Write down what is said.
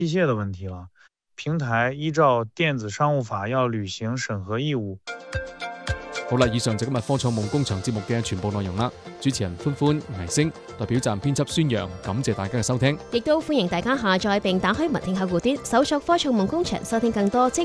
器械的問題了。平台依照電子商務法要履行審核義務。 好啦，以上就今日科創夢工場節目嘅全部內容啦。主持人歡歡、倪星，代表站編輯孫陽，感謝大家嘅收聽。 亦都歡迎大家下載並打開文聽客戶端，搜索科創夢工場，收聽更多精